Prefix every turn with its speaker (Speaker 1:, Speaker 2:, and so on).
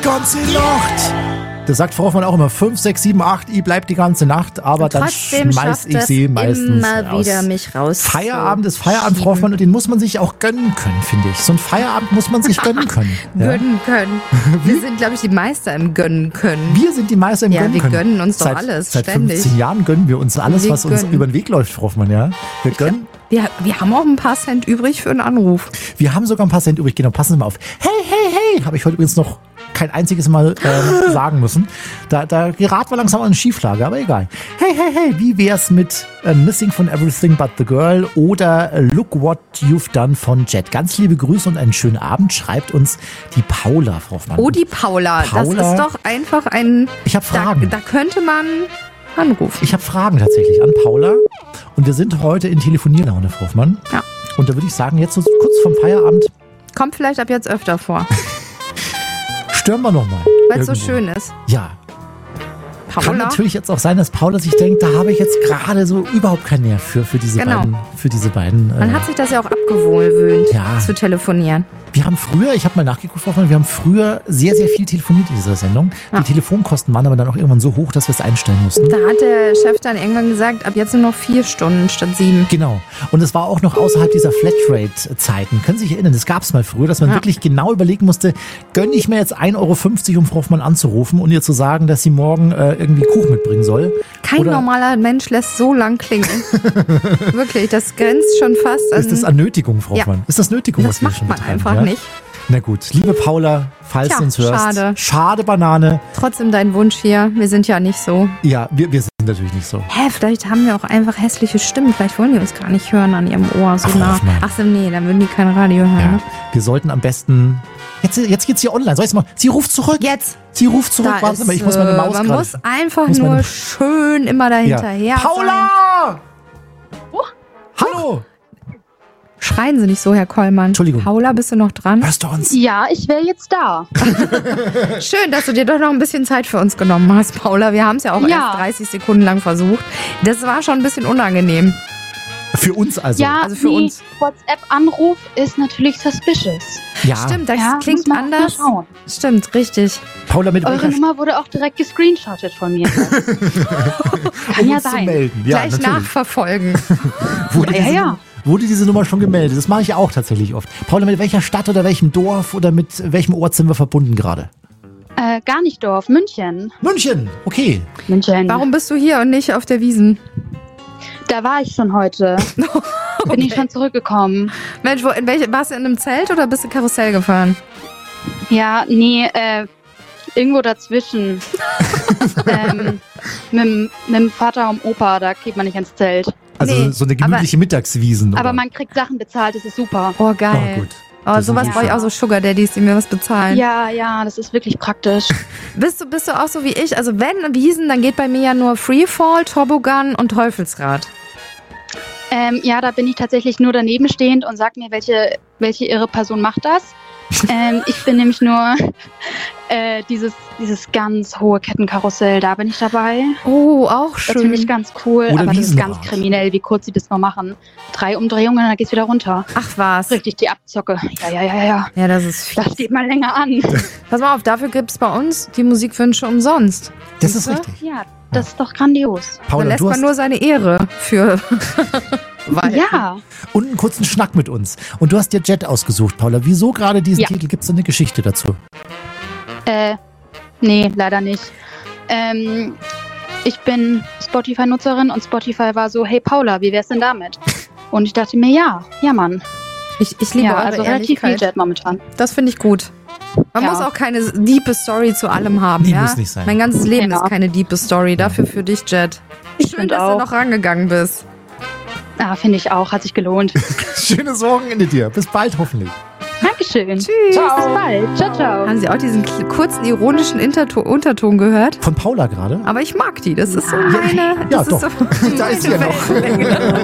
Speaker 1: ganze Nacht. Das sagt Frau Hoffmann auch immer 5, 6, 7, 8, ich bleib die ganze Nacht, aber dann schmeiß ich sie meistens
Speaker 2: immer
Speaker 1: raus.
Speaker 2: wieder mich raus.
Speaker 1: Feierabend ist Feierabend, Frau Hoffmann, und den muss man sich auch gönnen können, finde ich. So ein Feierabend muss man sich gönnen können.
Speaker 2: Gönnen können. Wir sind, glaube ich, die Meister im Gönnen können.
Speaker 1: Wir sind die Meister im Gönnen können.
Speaker 2: Ja, wir gönnen uns doch alles,
Speaker 1: Seit
Speaker 2: ständig.
Speaker 1: 15 Jahren gönnen wir uns alles, was uns über den Weg läuft, Frau Hoffmann, ja. Wir gönnen.
Speaker 2: Wir haben auch ein paar Cent übrig für einen Anruf.
Speaker 1: Wir haben sogar ein paar Cent übrig. Genau, passen Sie mal auf. Hey, hey, hey, habe ich heute übrigens noch kein einziges Mal sagen müssen. Da geraten wir langsam an eine Schieflage, aber egal. Hey, hey, hey, wie wär's mit Missing from Everything But the Girl oder Look What You've Done von Jet? Ganz liebe Grüße und einen schönen Abend, schreibt uns die Paula, Frau Hoffmann.
Speaker 2: Oh, die Paula. Das ist doch einfach ein...
Speaker 1: Ich habe Fragen.
Speaker 2: Da könnte man anrufen.
Speaker 1: Ich habe Fragen tatsächlich an Paula und wir sind heute in Telefonierlaune, Frau Hoffmann.
Speaker 2: Ja.
Speaker 1: Und da würde ich sagen, jetzt so kurz vorm Feierabend...
Speaker 2: Kommt vielleicht ab jetzt öfter vor.
Speaker 1: Stören wir nochmal.
Speaker 2: Weil es so schön ist.
Speaker 1: Ja.
Speaker 2: Paula?
Speaker 1: Kann natürlich jetzt auch sein, dass Paula sich denkt, da habe ich jetzt gerade so überhaupt keinen Nerv für diese beiden.
Speaker 2: Man hat sich das ja auch abgewöhnt,
Speaker 1: ja.
Speaker 2: zu telefonieren.
Speaker 1: Wir haben früher, ich habe mal nachgeguckt, wir haben früher sehr, sehr viel telefoniert in dieser Sendung. Ja. Die Telefonkosten waren aber dann auch irgendwann so hoch, dass wir es einstellen mussten.
Speaker 2: Da hat der Chef dann irgendwann gesagt, ab jetzt nur noch 4 Stunden statt 7.
Speaker 1: Genau. Und es war auch noch außerhalb dieser Flatrate-Zeiten. Können Sie sich erinnern, das gab es mal früher, dass man wirklich genau überlegen musste, gönne ich mir jetzt 1,50 Euro, um Frau Hoffmann anzurufen und ihr zu sagen, dass sie morgen irgendwie Kuchen mitbringen soll.
Speaker 2: Kein normaler Mensch lässt so lang klingeln. Wirklich, das grenzt schon fast an...
Speaker 1: Ist das an Nötigung, Frau Hoffmann? Ist das Nötigung,
Speaker 2: das
Speaker 1: was wir
Speaker 2: macht
Speaker 1: schon
Speaker 2: man
Speaker 1: betreiben,
Speaker 2: einfach nicht.
Speaker 1: Na gut, liebe Paula, falls du uns hörst.
Speaker 2: Schade.
Speaker 1: Schade, Banane.
Speaker 2: Trotzdem dein Wunsch hier, wir sind ja nicht so.
Speaker 1: Ja, wir sind natürlich nicht so.
Speaker 2: Vielleicht haben wir auch einfach hässliche Stimmen. Vielleicht wollen die uns gar nicht hören an ihrem Ohr so nah. Ach so, nee, dann würden die kein Radio hören.
Speaker 1: Ja, wir sollten am besten... Jetzt geht's hier online. Soll ich's mal? Sie ruft zurück.
Speaker 2: Jetzt.
Speaker 1: Sie ruft zurück. Warte mal, ich muss meine Maus
Speaker 2: Man muss einfach nur schön immer dahinterher
Speaker 1: Paula! Hallo!
Speaker 2: Schreien Sie nicht so, Herr Kollmann.
Speaker 1: Entschuldigung.
Speaker 2: Paula, bist du noch dran?
Speaker 1: Hörst du uns?
Speaker 3: Ja, ich wäre jetzt da.
Speaker 2: Schön, dass du dir doch noch ein bisschen Zeit für uns genommen hast, Paula. Wir haben es ja auch erst 30 Sekunden lang versucht. Das war schon ein bisschen unangenehm.
Speaker 1: Für uns also?
Speaker 3: Ja,
Speaker 2: also für uns.
Speaker 3: WhatsApp-Anruf ist natürlich suspicious.
Speaker 1: Ja.
Speaker 2: Stimmt, das klingt anders. Stimmt, richtig.
Speaker 1: Paula, mit
Speaker 3: Eure Nummer wurde auch direkt gescreenshottet von mir. Kann ja sein.
Speaker 1: Zu melden. Ja,
Speaker 2: gleich
Speaker 1: natürlich.
Speaker 2: Nachverfolgen.
Speaker 1: Wurde diese Nummer schon gemeldet? Das mache ich auch tatsächlich oft. Paula, mit welcher Stadt oder welchem Dorf oder mit welchem Ort sind wir verbunden gerade?
Speaker 3: Gar nicht Dorf, München.
Speaker 1: München, okay.
Speaker 3: München.
Speaker 2: Warum bist du hier und nicht auf der Wiesn?
Speaker 3: Da war ich schon heute. Bin ich schon zurückgekommen.
Speaker 2: Mensch, warst du in einem Zelt oder bist du Karussell gefahren?
Speaker 3: Ja, nee, irgendwo dazwischen. mit dem Vater und Opa, da geht man nicht ins Zelt.
Speaker 1: Also so eine gemütliche Mittagswiesen. Oder?
Speaker 3: Aber man kriegt Sachen bezahlt, das ist super.
Speaker 2: Oh, geil.
Speaker 1: Oh, gut.
Speaker 2: Oh, sowas brauche ich auch, so Sugar Daddies, die mir was bezahlen.
Speaker 3: Ja, das ist wirklich praktisch.
Speaker 2: Bist du auch so wie ich? Also wenn Wiesen, dann geht bei mir ja nur Freefall, Toboggan und Teufelsrad.
Speaker 3: Ja, da bin ich tatsächlich nur daneben stehend und sag mir, welche irre Person macht das. Ich bin nämlich nur dieses ganz hohe Kettenkarussell, da bin ich dabei.
Speaker 2: Oh, auch schön.
Speaker 3: Das finde ich ganz cool,
Speaker 1: oder
Speaker 3: aber das ist ganz
Speaker 1: Wiesenrad.
Speaker 3: Kriminell, wie kurz sie das nur machen. 3 Umdrehungen und dann geht's wieder runter.
Speaker 2: Ach was.
Speaker 3: Richtig, die Abzocke. Ja.
Speaker 2: Ja, das ist viel.
Speaker 3: Das steht mal länger an.
Speaker 2: Pass mal auf, dafür gibt's bei uns die Musikwünsche umsonst.
Speaker 1: Das ist richtig.
Speaker 3: Ja, das ist doch grandios.
Speaker 2: Da
Speaker 1: Paula,
Speaker 2: lässt
Speaker 1: du
Speaker 2: man
Speaker 1: hast
Speaker 2: nur seine Ehre für...
Speaker 3: Ja.
Speaker 1: und einen kurzen Schnack mit uns. Und du hast dir Jet ausgesucht, Paula. Wieso gerade diesen Titel? Gibt es eine Geschichte dazu?
Speaker 3: Nee, leider nicht. Ich bin Spotify-Nutzerin und Spotify war so, hey Paula, wie wär's denn damit? Und ich dachte mir, ja Mann.
Speaker 2: Ich liebe eure
Speaker 3: also relativ viel
Speaker 2: Ehrlichkeit.
Speaker 3: Jet momentan.
Speaker 2: Das finde ich gut. Man muss auch keine diepe Story zu allem haben.
Speaker 1: Die
Speaker 2: ja?
Speaker 1: muss nicht sein.
Speaker 2: Mein ganzes Leben
Speaker 3: Ja.
Speaker 2: ist keine diepe Story. Dafür für dich, Jet. Schön,
Speaker 3: find
Speaker 2: dass
Speaker 3: auch.
Speaker 2: du noch rangegangen bist.
Speaker 3: Finde ich auch, hat sich gelohnt.
Speaker 1: Schönes Wochenende dir. Bis bald hoffentlich.
Speaker 3: Dankeschön.
Speaker 2: Tschüss.
Speaker 3: Bis bald. Ciao.
Speaker 2: Haben Sie auch diesen kurzen ironischen Unterton gehört?
Speaker 1: Von Paula gerade?
Speaker 2: Aber ich mag die. Das ist so meine...
Speaker 1: Ja,
Speaker 2: das
Speaker 1: doch.
Speaker 2: Ist so
Speaker 1: Da ist sie ja noch.